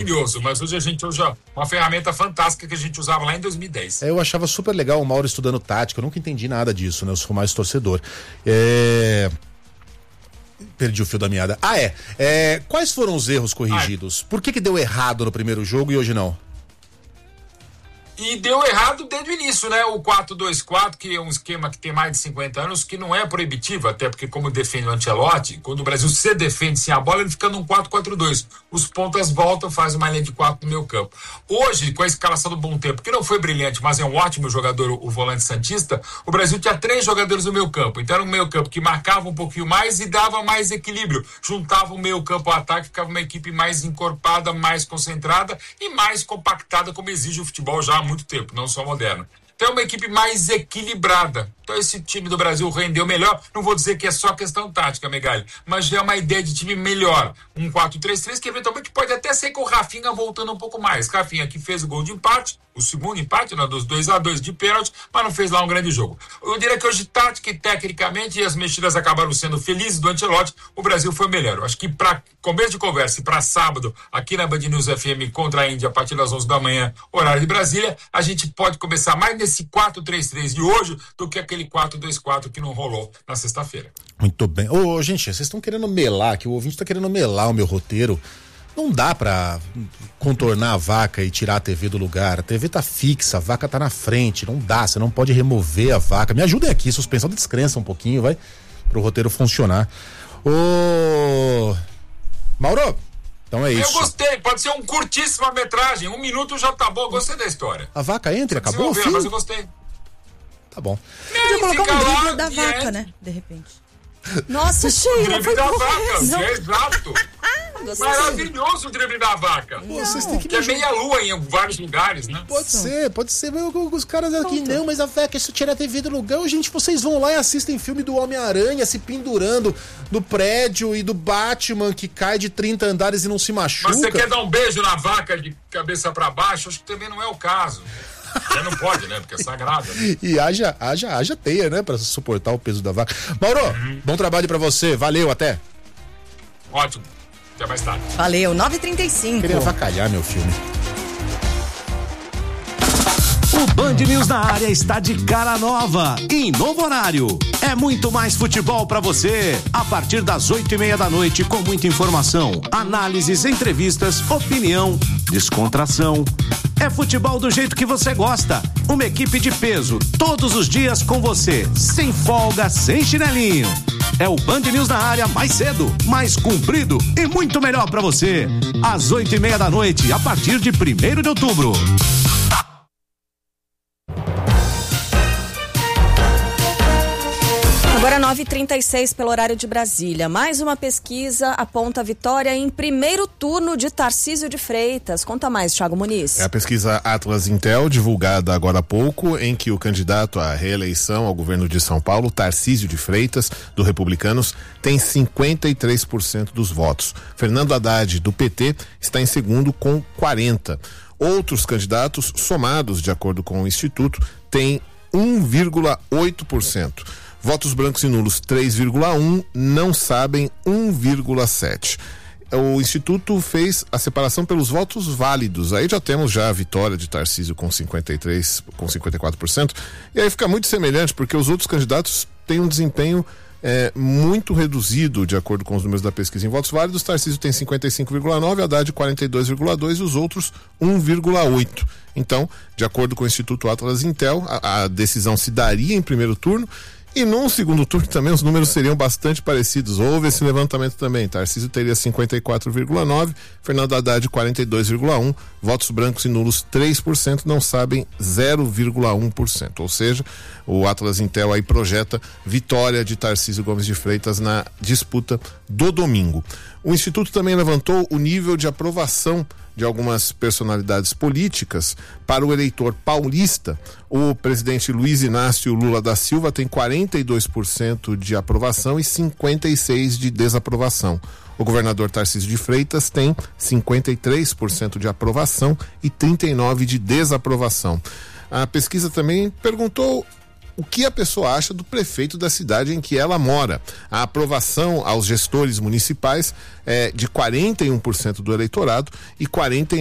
maravilhoso, mas hoje a gente usa uma ferramenta fantástica que a gente usava lá em 2010. Eu achava super legal o Mauro estudando tática, eu nunca entendi nada disso, né? Eu sou mais torcedor. Perdi o fio da meada. Quais foram os erros corrigidos? Por que deu errado no primeiro jogo e hoje não? E deu errado desde o início, né? O 4-2-4, que é um esquema que tem mais de 50 anos, que não é proibitivo, até porque, como defende o Ancelotti, quando o Brasil se defende sem a bola, ele fica num 4-4-2. Os pontas voltam, faz uma linha de 4 no meio campo. Hoje, com a escalação do Bom Tempo, que não foi brilhante, mas é um ótimo jogador, o volante santista, o Brasil tinha 3 jogadores no meio campo. Então era um meio campo que marcava um pouquinho mais e dava mais equilíbrio. Juntava o meio campo ao ataque, ficava uma equipe mais encorpada, mais concentrada e mais compactada, como exige o futebol já há muito tempo, não só moderno. Então é uma equipe mais equilibrada. Então esse time do Brasil rendeu melhor. Não vou dizer que é só questão tática, Megali, mas já é uma ideia de time melhor. Um 4-3-3 que eventualmente pode até ser com o Rafinha voltando um pouco mais. Rafinha que fez o gol de empate, o segundo empate, né, dos 2-2 de pênalti, mas não fez lá um grande jogo. Eu diria que hoje, tática e tecnicamente, as mexidas acabaram sendo felizes do Ancelotti, o Brasil foi melhor. Eu acho que para começo de conversa e para sábado, aqui na Band News FM contra a Índia, a partir das 11 da manhã, horário de Brasília, a gente pode começar mais nesse 4-3-3 de hoje do que aquele 4-2-4 que não rolou na sexta-feira. Muito bem. Gente, vocês estão querendo melar, que o ouvinte está querendo melar o meu roteiro. Não dá pra contornar a vaca e tirar a TV do lugar. A TV tá fixa, a vaca tá na frente. Não dá, você não pode remover a vaca. Me ajudem aqui, suspensão de descrença um pouquinho, vai, pro roteiro funcionar. Mauro, então é isso. Eu gostei, pode ser um curtíssima metragem, 1 minuto já tá bom, gostei da história. A vaca entra, acabou o fim? Mas eu gostei. Tá bom. Podia colocar um drible da vaca, né? De repente. Nossa, Sheila, foi da vaca, exato. Maravilhoso o drible da vaca. Pô, vocês têm que é meia lua em vários lugares, né? Pode ser. Os caras aqui, não, mas a vaca, isso tira a TV do lugar. Gente, vocês vão lá e assistem filme do Homem-Aranha se pendurando do prédio e do Batman que cai de 30 andares e não se machuca. Mas você quer dar um beijo na vaca de cabeça pra baixo? Acho que também não é o caso. Já não pode, né? Porque é sagrada. Né? E haja teia, né? Pra suportar o peso da vaca. Mauro, bom trabalho pra você. Valeu, até. Ótimo. Até mais tarde. Valeu, 9h35. Queria avacalhar meu filme. O Band News na área está de cara nova, em novo horário. É muito mais futebol pra você. A partir das 8:30 da noite, com muita informação, análises, entrevistas, opinião, descontração. É futebol do jeito que você gosta. Uma equipe de peso, todos os dias com você, sem folga, sem chinelinho. É o Band News na área mais cedo, mais comprido e muito melhor pra você. Às 8:30 da noite, a partir de 1º de outubro. Agora 9h36 pelo horário de Brasília. Mais uma pesquisa aponta a vitória em primeiro turno de Tarcísio de Freitas. Conta mais, Thiago Muniz. É a pesquisa Atlas Intel, divulgada agora há pouco, em que o candidato à reeleição ao governo de São Paulo, Tarcísio de Freitas, do Republicanos, tem 53% dos votos. Fernando Haddad, do PT, está em segundo com 40%. Outros candidatos, somados de acordo com o Instituto, têm 1,8%. Votos brancos e nulos 3,1%, não sabem 1,7%. O Instituto fez a separação pelos votos válidos. Aí já temos a vitória de Tarcísio com 54%. E aí fica muito semelhante, porque os outros candidatos têm um desempenho muito reduzido, de acordo com os números da pesquisa em votos válidos. Tarcísio tem 55,9%, Haddad 42,2% e os outros 1,8%. Então, de acordo com o Instituto Atlas Intel, a decisão se daria em primeiro turno. E num segundo turno também os números seriam bastante parecidos. Houve esse levantamento também. Tarcísio teria 54,9%, Fernando Haddad 42,1%, votos brancos e nulos 3%, não sabem 0,1%. Ou seja, o Atlas Intel aí projeta vitória de Tarcísio Gomes de Freitas na disputa do domingo. O Instituto também levantou o nível de aprovação de algumas personalidades políticas para o eleitor paulista. O presidente Luiz Inácio Lula da Silva tem 42% de aprovação e 56% de desaprovação. O governador Tarcísio de Freitas tem 53% de aprovação e 39% de desaprovação. A pesquisa também perguntou o que a pessoa acha do prefeito da cidade em que ela mora. A aprovação aos gestores municipais é de 41% do eleitorado e 49%